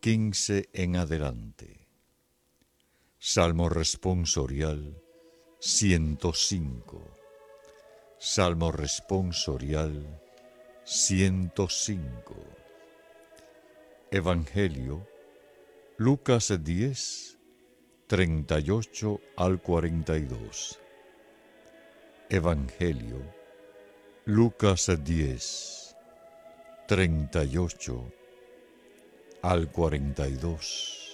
15 en adelante. Salmo responsorial 105. Salmo responsorial 105. Evangelio, Lucas 10, 38 al 42. Evangelio, Lucas 10, 38 al 42.